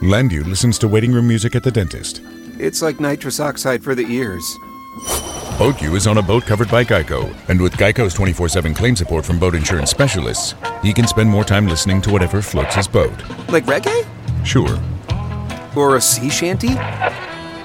Landu listens to waiting room music at the dentist. It's like nitrous oxide for the ears. BoatU is on a boat covered by Geico, and with Geico's 24/7 claim support from boat insurance specialists, he can spend more time listening to whatever floats his boat. Like reggae? Sure. Or a sea shanty?